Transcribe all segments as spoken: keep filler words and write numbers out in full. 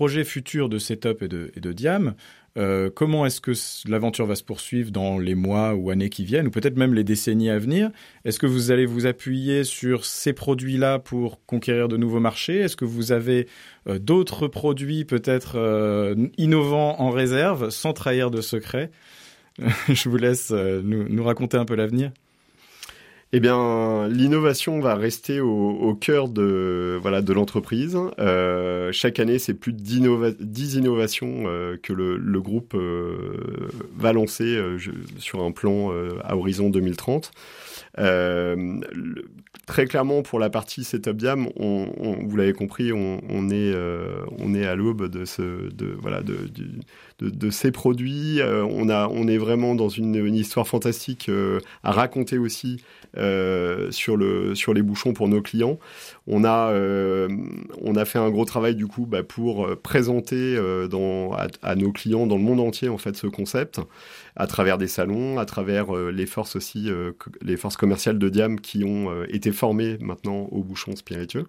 projets futurs de Setup et de, et de Diam, euh, comment est-ce que l'aventure va se poursuivre dans les mois ou années qui viennent, ou peut-être même les décennies à venir? Est-ce que vous allez vous appuyer sur ces produits-là pour conquérir de nouveaux marchés? Est-ce que vous avez euh, d'autres produits peut-être euh, innovants en réserve, sans trahir de secret? Je vous laisse euh, nous, nous raconter un peu l'avenir. Eh bien, l'innovation va rester au, au cœur de, voilà, de l'entreprise. Euh, chaque année, c'est plus de dix innovations euh, que le, le groupe euh, va lancer euh, je, sur un plan euh, à horizon deux mille trente. Euh, le, très clairement, pour la partie Setup Diam, on, on, vous l'avez compris, on, on, est, euh, on est à l'aube de, ce, de, voilà, de, de, de, de ces produits. Euh, on, a, on est vraiment dans une, une histoire fantastique euh, à raconter aussi euh, sur, le, sur les bouchons pour nos clients. On a, euh, on a fait un gros travail du coup bah, pour présenter euh, dans, à, à nos clients dans le monde entier en fait, ce concept, à travers des salons, à travers euh, les forces aussi, euh, les forces commerciales de Diam qui ont euh, été formées maintenant aux bouchons spiritueux.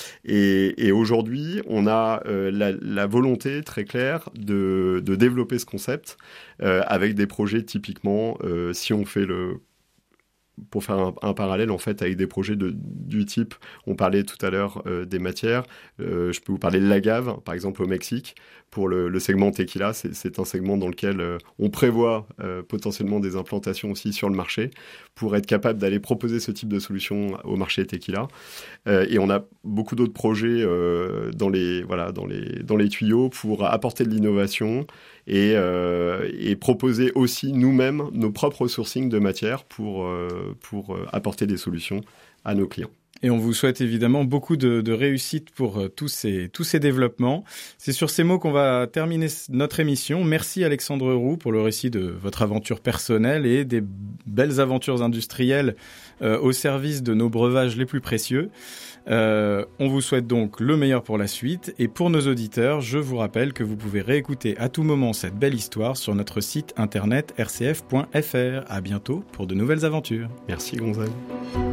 Et, et aujourd'hui, on a euh, la, la volonté très claire de, de développer ce concept euh, avec des projets typiquement, euh, si on fait le... pour faire un, un parallèle en fait avec des projets de, du type, on parlait tout à l'heure euh, des matières, euh, je peux vous parler de l'agave, par exemple au Mexique, pour le, le segment tequila, c'est, c'est un segment dans lequel euh, on prévoit euh, potentiellement des implantations aussi sur le marché pour être capable d'aller proposer ce type de solution au marché tequila. Euh, et on a beaucoup d'autres projets euh, dans, les, voilà, dans, les, dans les tuyaux pour apporter de l'innovation et, euh, et proposer aussi nous-mêmes nos propres sourcing de matières pour, euh, pour apporter des solutions à nos clients. Et on vous souhaite évidemment beaucoup de, de réussite pour euh, tous ces, tous ces développements. C'est sur ces mots qu'on va terminer notre émission. Merci Alexandre Roux pour le récit de votre aventure personnelle et des belles aventures industrielles euh, au service de nos breuvages les plus précieux. Euh, on vous souhaite donc le meilleur pour la suite. Et pour nos auditeurs, je vous rappelle que vous pouvez réécouter à tout moment cette belle histoire sur notre site internet r c f point f r. À bientôt pour de nouvelles aventures. Merci Gonzague.